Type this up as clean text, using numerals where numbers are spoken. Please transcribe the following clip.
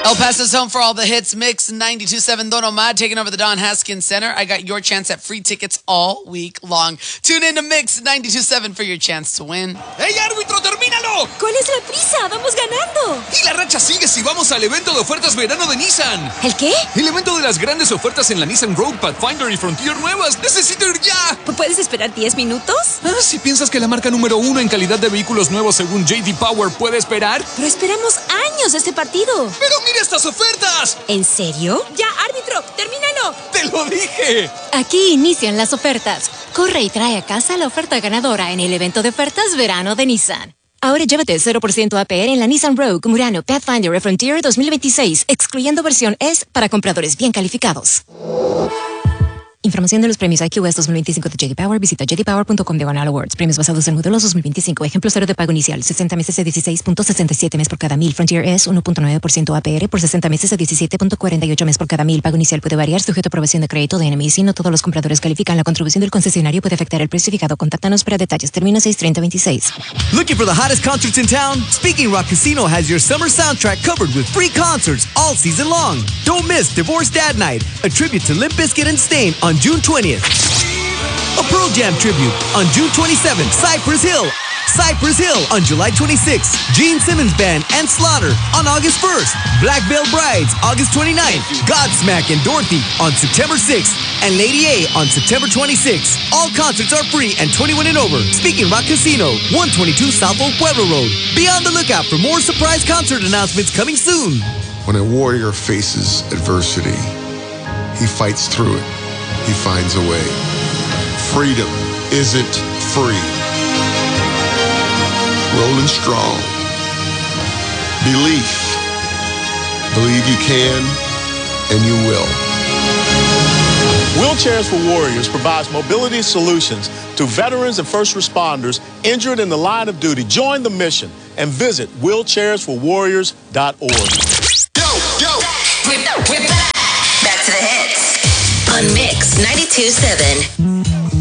El Paso's home for all the hits. Mix 92.7 Don Omar taking over the Don Haskins Center. I got your chance at free tickets all week long. Tune in to Mix 92.7 for your chance to win. ¡Hey, árbitro, termínalo! ¿Cuál es la prisa? ¡Vamos ganando! Y la racha sigue si vamos al evento de ofertas verano de Nissan. ¿El qué? El evento de las grandes ofertas en la Nissan Rogue, Pathfinder y Frontier nuevas. ¡Necesito ir ya! ¿Puedes esperar 10 minutos? Si piensas que la marca número 1 en calidad de vehículos nuevos según J.D. Power puede esperar. Pero esperamos años este partido. ¡Pero mira estas ofertas! ¿En serio? Ya, árbitro, termínalo. ¡Te lo dije! Aquí inician las ofertas. Corre y trae a casa la oferta ganadora en el evento de ofertas verano de Nissan. Ahora llévate 0% APR en la Nissan Rogue, Murano, Pathfinder y Frontier 2026, excluyendo versión S para compradores bien calificados. Información de los premios IQS 2025 de J.D. Power. Visita jdpower.com/awards. Premios basados en modelos 2025. Ejemplo 0 de pago inicial. 60 meses de 16.67 mes por cada 1000. Frontier es 1.9% APR por 60 meses de 17.48 mes por cada 1000. Pago inicial puede variar sujeto a aprobación de crédito de NMI. Si no todos los compradores califican, la contribución del concesionario puede afectar el precio fijado. Contáctanos para detalles. Termina 6/30/26. Looking for the hottest concerts in town? Speaking Rock Casino has your summer soundtrack covered with free concerts all season long. Don't miss Divorce Dad Night, a tribute to Limp Bizkit and Stain on June 20th. A Pearl Jam tribute on June 27th. Cypress Hill on July 26th. Gene Simmons Band and Slaughter on August 1st. Black Veil Brides August 29th. Godsmack and Dorothy on September 6th. And Lady A on September 26th. All concerts are free and 21 and over. Speaking Rock Casino, 122 South Oak Pueblo Road. Be on the lookout for more surprise concert announcements coming soon. When a warrior faces adversity, he fights through it. He finds a way. Freedom isn't free. Rolling strong. Belief. Believe you can and you will. Wheelchairs for Warriors provides mobility solutions to veterans and first responders injured in the line of duty. Join the mission and visit wheelchairsforwarriors.org. We're back to the hits on Mix 92.7.